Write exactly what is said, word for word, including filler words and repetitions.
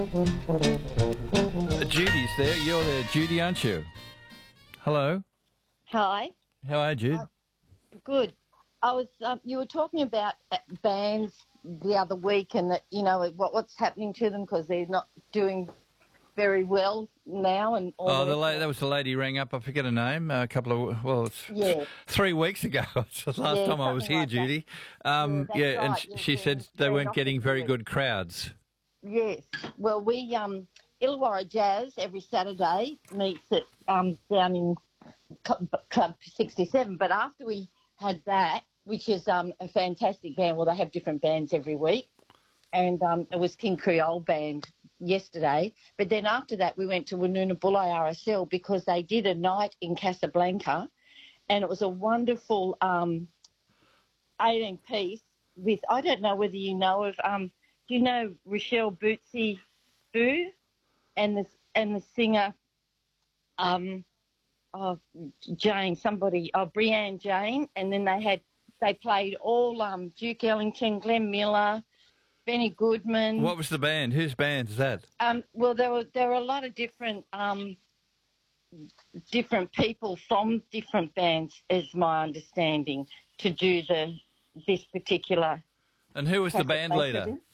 Uh, Judy's there. You're there, Judy, aren't you? Hello. Hi. How are you, Jude? Uh, Good. I was. Um, you were talking about uh, bands the other week, and that you know what what's happening to them because they're not doing very well now, and all Oh, the the rest la- of that was the lady rang up. I forget her name. A couple of well, it's it. Yeah, three weeks ago. It's the last yeah, time I was something here, like that. Judy. Yeah, Um, that's yeah, and right. sh- Yeah, she yeah, said you they turned weren't off the getting very T V. good crowds. Yes. Well, we um Illawarra Jazz every Saturday meets at um down in Cl- Club sixty-seven. But after we had that, which is um a fantastic band. Well, they have different bands every week. And um, it was King Creole Band yesterday. But then after that, we went to Wanoonabulai R S L because they did a night in Casablanca, and it was a wonderful um, eighteen-piece with, I don't know whether you know of, um, do you know Rochelle Bootsy Boo and the, and the singer, um, oh, Jane, somebody, oh, Brianne Jane, and then they had, they played all um, Duke Ellington, Glenn Miller, Benny Goodman. What was the band? Whose band is that? Um, well, there were there were a lot of different um, different people from different bands, is my understanding, to do the this particular And who was the band Casablanca leader? thing.